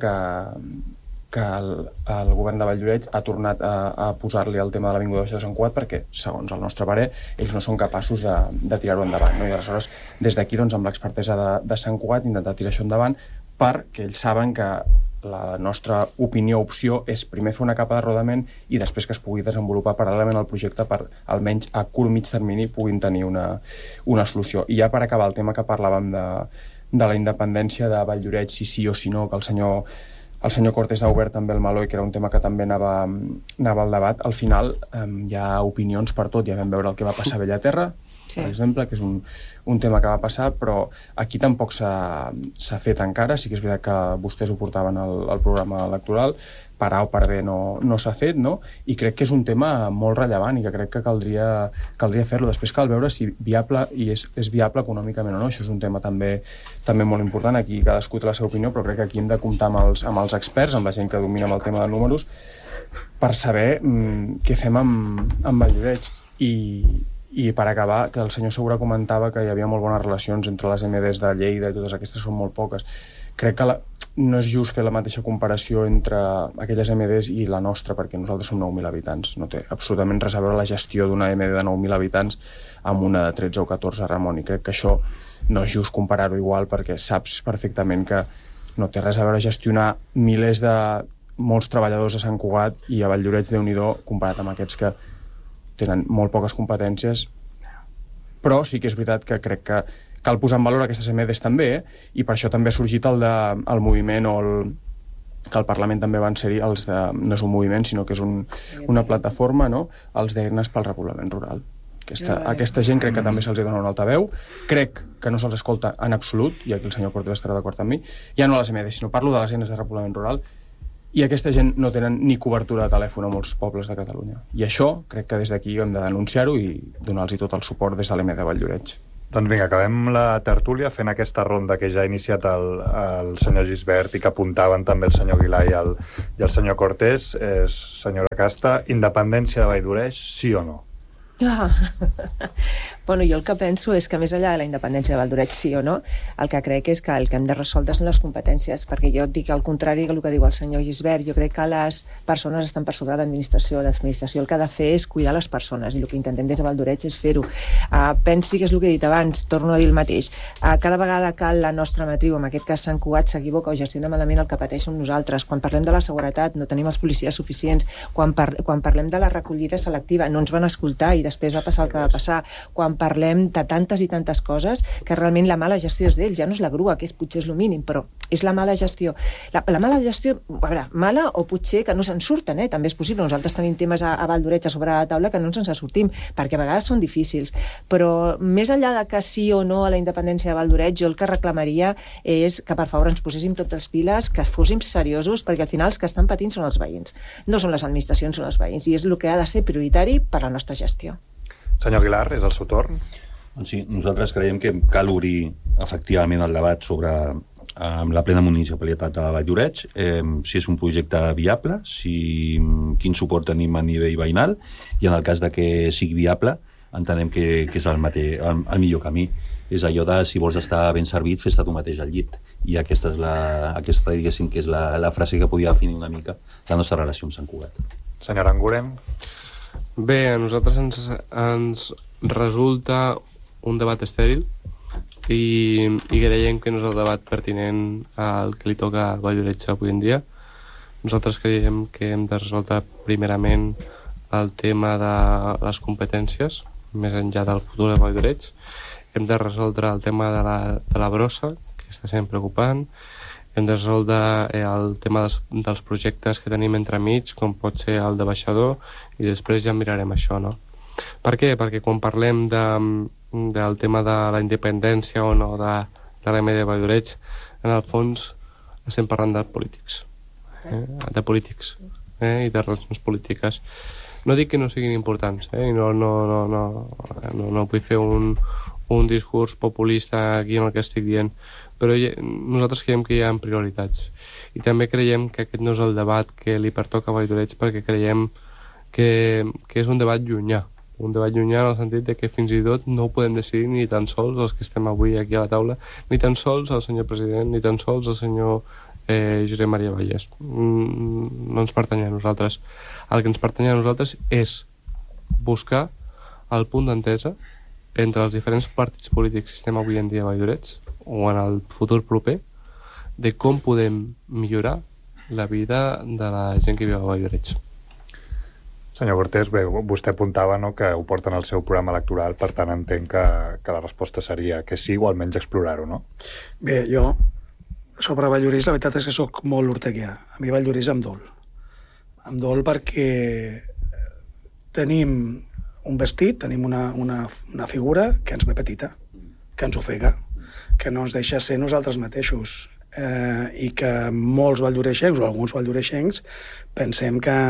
S3: que el govern de Valldoreix ha tornat a posar-li el tema de l'Avinguda Baixador Sant Cugat perquè, segons el nostre parer, ells no són capaços de tirar-ho endavant, no? I aleshores, des d'aquí, amb l'expertesa de Sant Cugat, intentar tirar això endavant perquè ells saben que la nostra opció és primer fer una capa de rodament i després que es pugui desenvolupar paral·lelament al projecte per, almenys a curt mig termini, puguin tenir una solució. I ja per acabar el tema que parlàvem de la independència de Valldoreix, si sí o si no, que el senyor Cortés ha obert també el meló i que era un tema que també anava al debat. Al final hi ha opinions per tot. Ja vam veure el que va passar a Bellaterra, per exemple, que és un tema que va passar, però aquí tampoc s'ha fet encara. Sí que és veritat que vostès ho portaven al programa electoral, per A o per B no s'ha fet, no? I crec que és un tema molt rellevant i que crec que caldria fer-lo. Després cal veure si és viable econòmicament o no. Això és un tema també molt important. Aquí cadascú té la seva opinió, però crec que aquí hem de comptar amb els experts, amb la gent que domina el tema de números, per saber què fem amb Valldoreix. I per acabar, que el senyor Segura comentava que hi havia molt bones relacions entre les MDs de Lleida i totes aquestes són molt poques. Crec que no és just fer la mateixa comparació entre aquelles MDs i la nostra, perquè nosaltres som 9.000 habitants. No té absolutament res a veure la gestió d'una MD de 9.000 habitants amb una de 13 o 14, Ramon, i crec que això no és just comparar-ho igual perquè saps perfectament que no té res a veure gestionar milers de molts treballadors a Sant Cugat i a Valldoreix, Déu-n'hi-do, comparat amb aquests que tenen molt poques competències, però sí que és veritat que crec que cal posar en valor aquestes MDs també, i per això també ha sorgit el moviment que al Parlament també van ser-hi no és un moviment, sinó que és una plataforma, no? Els Dignes pel Repoblament Rural. Aquesta gent crec que també se'ls dona una altaveu, crec que no se'ls escolta en absolut, i aquí el senyor Cortés estarà d'acord amb mi, ja no a les MDs, sinó parlo de les Dignes de Repoblament Rural, i aquesta gent no tenen ni cobertura de telèfon a molts pobles de Catalunya. I això crec que des d'aquí hem de denunciar-ho i donar-los tot el suport des de l'EM de Valldoreix.
S1: Doncs vinga, acabem la tertúlia fent aquesta ronda que ja ha iniciat el senyor Gisbert i que apuntaven també el senyor Aguilar i el senyor Cortés. Senyora Casta, independència de Valldoreix, sí o no?
S5: Bueno, jo el que penso és que més enllà de la independència de Valldoreix, sí o no, el que crec és que el que hem de resoldre són les competències, perquè jo et dic al contrari del que diu el senyor Gisbert. Jo crec que les persones estan per sobre de l'administració. L'administració el que ha de fer és cuidar les persones, i el que intentem des de Valldoreix és fer-ho. Pensi que és el que he dit abans, torno a dir el mateix. Cada vegada que la nostra matriu, en aquest cas Sant Cugat, s'equivoca o gestiona malament, el que pateixen nosaltres. Quan parlem de la seguretat, no tenim els policies suficients. Quan parlem de la recollida selectiva, no ens van escoltar i després va passar el que va passar. Quan parlem de tantes i tantes coses que realment la mala gestió és d'ells, ja no és la grua, que potser és el mínim, però és la mala gestió. La mala gestió, a veure, mala o potser que no se'n surten, també és possible. Nosaltres tenim temes a Vall d'Oreig sobre la taula que no ens en sortim, perquè a vegades són difícils. Però més enllà de que sí o no a la independència de Vall d'Oreig, jo el que reclamaria és que, per favor, ens poséssim totes les piles, que fóssim seriosos, perquè al final els que estan patint són els veïns. No són les administracions, són els veïns, i és el que ha de ser prioritari per a la nostra gestió.
S1: Senyor Aguilar, és el seu torn.
S7: Sí, nosaltres creiem que cal obrir efectivament el debat sobre amb la plena municipalitat de Vall d'Oreig, si és un projecte viable, quin suport tenim a nivell veïnal, i en el cas de que sigui viable, entenem que és el millor camí. És allò de, si vols estar ben servit, fes-te tu mateix al llit. I aquesta, diguéssim, que és la frase que podia definir una mica la nostra relació amb Sant Cugat.
S1: Senyora Anguren.
S6: Bé, a nosaltres ens resulta un debat estèril, i creiem que no és el debat pertinent al que li toca a Vall d'Oreig avui en dia. Nosaltres creiem que hem de resoldre primerament el tema de les competències, més enllà del futur de Vall d'Oreig. Hem de resoldre el tema de la brossa, que està sent preocupant. Hem de resoldre el tema dels projectes que tenim entremig, com pot ser el de baixador, i després ja mirarem això, no? Per què? Perquè quan parlem del tema de la independència o no de l'AMD de Vall d'Oreig, en el fons estem parlant de polítics, i de relacions polítiques. No dic que no siguin importants, i no vull fer un discurs populista aquí en el que estic dient, però nosaltres creiem que hi ha prioritats, i també creiem que aquest no és el debat que li pertoca a Vall d'Oreig, perquè creiem que és un debat llunyà en el sentit de que fins i tot no ho podem decidir ni tan sols els que estem avui aquí a la taula, ni tan sols el senyor president, ni tan sols el senyor Josep Maria Vallès. No ens pertany a nosaltres. El que ens pertany a nosaltres és buscar el punt d'entesa entre els diferents partits polítics que estem avui en dia a Vall d'Oreig, o en el futur proper, de com podem millorar la vida de la gent que viu a Vall d'Oreig.
S1: Senyor Cortés, bé, vostè apuntava, no, que ho porten al seu programa electoral, per tant entenc que la resposta seria que sí, o almenys explorar-ho, no?
S2: Bé, jo, sobre Vall d'Oreig, la veritat és que sóc molt orteguià. A mi Vall d'Oreig em dol. Em dol perquè tenim un vestit, tenim una figura que ens ve petita, que ens ofega, que no ens deixa ser nosaltres mateixos, i que molts valldoreixencs o alguns valldoreixencs pensem que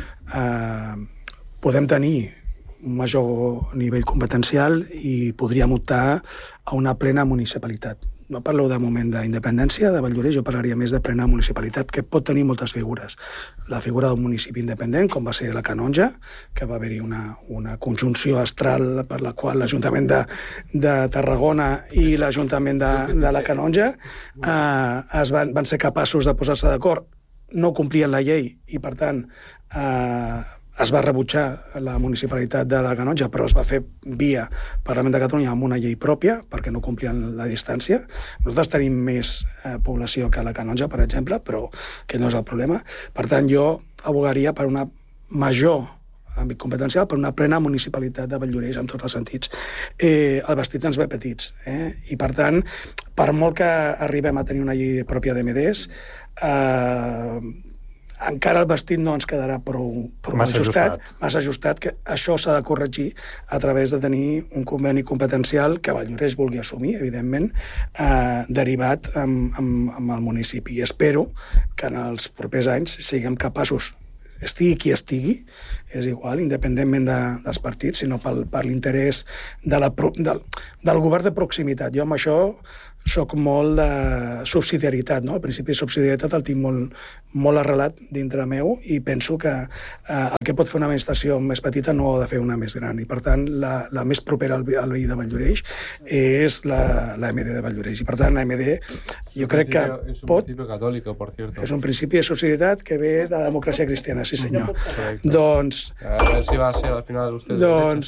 S2: podem tenir un major nivell competencial i podríem optar a una plena municipalitat. No parlo de moment d'independència de Vall d'Oreig, jo parlaria més de plena municipalitat, que pot tenir moltes figures. La figura d'un municipi independent, com va ser la Canonja, que va haver-hi una conjunció astral per la qual l'Ajuntament de Tarragona i l'Ajuntament de la Canonja van ser capaços de posar-se d'acord, no complien la llei i, per tant, es va rebutjar la municipalitat de la Canonja, però es va fer via Parlament de Catalunya amb una llei pròpia, perquè no complien la distància. Nosaltres tenim més població que la Canonja, per exemple, però que no és el problema. Per tant, jo abogaria per una major àmbit competencial, per una plena municipalitat de Vall d'Oreig, en tots els sentits. El vestit ens ve petits, i per tant, per molt que arribem a tenir una llei pròpia d'EMDs, encara el vestit no ens quedarà prou massa ajustat, que això s'ha de corregir a través de tenir un conveni competencial que Vall d'Oreig vulgui assumir, evidentment, derivat amb el municipi. I espero que en els propers anys siguem capaços, estigui qui estigui, és igual, independentment dels partits, sinó per l'interès del govern de proximitat. Jo amb això soc molt de subsidiarietat, no? El principi de subsidiarietat el tinc molt arrelat dintre meu i penso que el que pot fer una administració més petita no ha de fer una més gran. I, per tant, la més propera al veí de Vall d'Oreig és l'AMD de Vall d'Oreig. I, per tant, l'AMD jo crec que pot... És un principi de subsidiarietat que ve de la democràcia cristiana, sí senyor. Doncs...
S6: A veure si va ser al final vostè...
S2: Doncs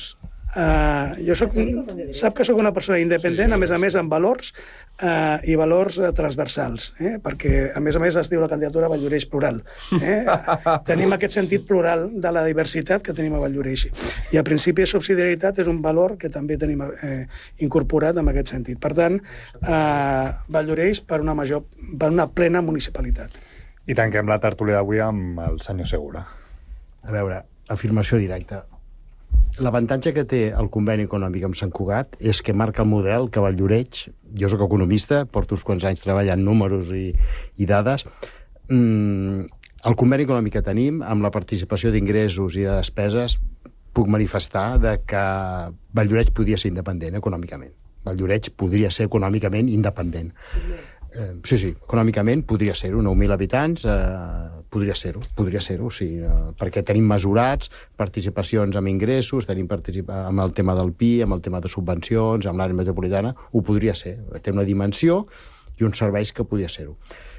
S2: Sap que sóc una persona independent, a més amb valors i valors transversals, perquè a més es diu la candidatura Valldoreix Plural. Tenim aquest sentit plural de la diversitat que tenim a Valldoreix. I el principi de subsidiarietat és un valor que també tenim incorporat en aquest sentit. Per tant, Valldoreix per una plena municipalitat.
S1: I tanquem la tertúlia d'avui amb el senyor Segura.
S4: A veure, afirmació directa. L'avantatge que té el conveni econòmic amb Sant Cugat és que marca el model que Valldoreix, jo soc economista, porto uns quants anys treballant números i dades, el conveni econòmic que tenim, amb la participació d'ingressos i de despeses, puc manifestar que Valldoreix podia ser independent econòmicament. Valldoreix podria ser econòmicament independent. Sí, econòmicament podria ser-ho, 9.000 habitants, podria ser-ho, sí, perquè tenim mesurats participacions amb ingressos, tenim amb el tema del PI, amb el tema de subvencions, amb l'àrea metropolitana, ho podria ser. Té una dimensió i uns serveis que podria ser-ho.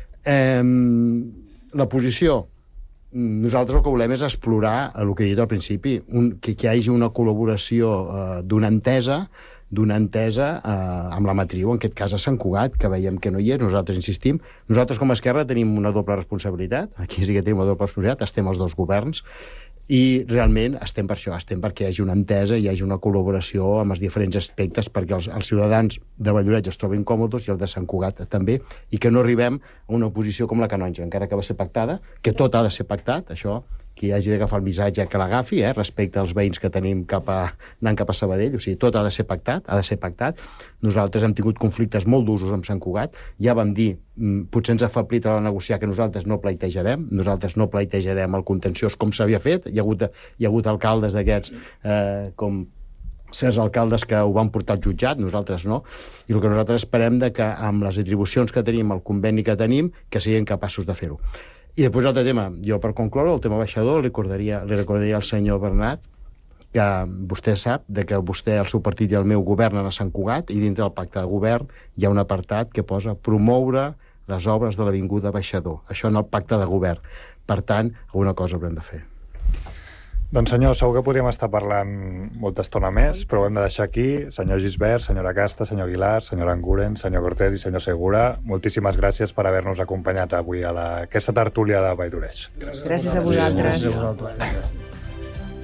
S4: La posició, nosaltres el que volem és explorar el que he dit al principi, que hi hagi una col·laboració d'una entesa amb la matriu, en aquest cas a Sant Cugat, que veiem que no hi és, nosaltres insistim. Nosaltres com a Esquerra tenim una doble responsabilitat, aquí sí que tenim una doble responsabilitat, estem als dos governs, i realment estem per això, estem perquè hi hagi una entesa, hi hagi una col·laboració amb els diferents aspectes, perquè els ciutadans de Valldoreix es trobin còmodes i el de Sant Cugat també, i que no arribem a una posició com la canonja, encara que va ser pactada, que tot ha de ser pactat, això, qui hagi d'agafar el missatge que l'agafi, respecte als veïns que tenim anant cap a Sabadell, o sigui, tot ha de ser pactat. Nosaltres hem tingut conflictes molt d'usos amb Sant Cugat, ja vam dir, potser ens ha afeblit a la negociar que nosaltres no pleitejarem el contenciós com s'havia fet, hi ha hagut alcaldes d'aquests com certs alcaldes que ho van portar al jutjat, nosaltres no, i el que nosaltres esperem que amb les atribucions que tenim, el conveni que tenim, que siguin capaços de fer-ho. I després l'altre tema, jo per concloure, el tema baixador, li recordaria al senyor Bernat que vostè sap que vostè, el seu partit i el meu governen a Sant Cugat i dintre del pacte de govern hi ha un apartat que posa promoure les obres de l'Avinguda Baixador. Això en el pacte de govern. Per tant, alguna cosa haurem de fer.
S1: Doncs senyor, segur que podríem estar parlant molta estona més, però ho hem de deixar aquí. Senyor Gisbert, senyora Casta, senyor Aguilar, senyora Anguren, senyor Cortés i senyor Segura, moltíssimes gràcies per haver-nos acompanyat avui a aquesta tertúlia de Valldoreix.
S5: Gràcies a vosaltres.
S3: Gràcies a vosaltres.